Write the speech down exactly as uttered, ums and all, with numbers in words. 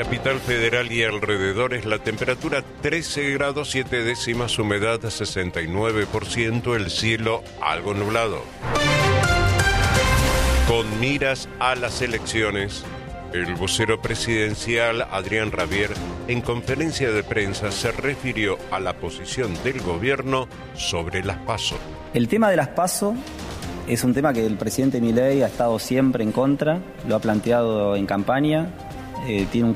Capital Federal y alrededores, la temperatura trece grados siete décimas, humedad sesenta y nueve por ciento, el cielo algo nublado. Con miras a las elecciones, el vocero presidencial Adrián Rabier, en conferencia de prensa, se refirió a la posición del gobierno sobre las PASO. El tema de las PASO es un tema que el presidente Milei ha estado siempre en contra, lo ha planteado en campaña, eh, tiene un